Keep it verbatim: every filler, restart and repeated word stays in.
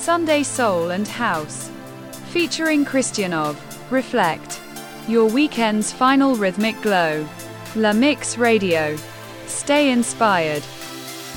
Sunday Soul and House. Featuring Christianov. Reflect. Your weekend's final rhythmic glow. La Mix Radio. Stay inspired.